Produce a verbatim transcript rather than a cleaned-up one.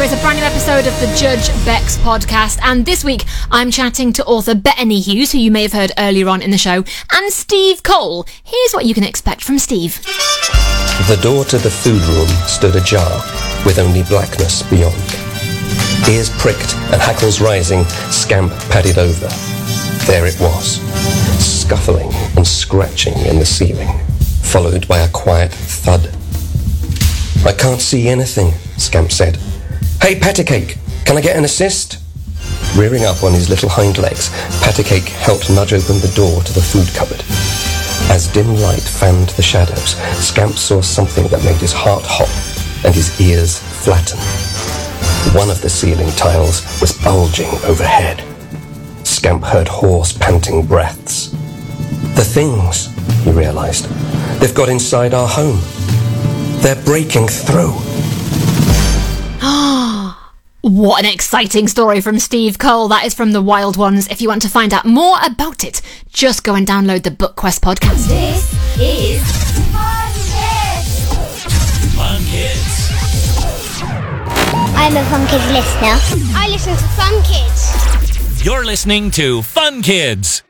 it's a brand new episode of the Judge Bex podcast, and this week I'm chatting to author Bettany Hughes, who you may have heard earlier on in the show, and Steve Cole. Here's what you can expect from Steve. The door to the food room stood ajar, with only blackness beyond. Ears pricked and hackles rising, Scamp padded over. There it was, scuffling and scratching in the ceiling, followed by a quiet thud. "I can't see anything," Scamp said. "Hey, Pattycake, can I get an assist?" Rearing up on his little hind legs, Pattycake helped nudge open the door to the food cupboard. As dim light fanned the shadows, Scamp saw something that made his heart hop and his ears flatten. One of the ceiling tiles was bulging overhead. Scamp heard hoarse, panting breaths. "The things," he realized, "they've got inside our home. They're breaking through." What an exciting story from Steve Cole. That is from The Wild Ones. If you want to find out more about it, just go and download the BookQuest podcast. This is Fun Kids. Fun Kids. I'm a Fun Kids listener. I listen to Fun Kids. You're listening to Fun Kids.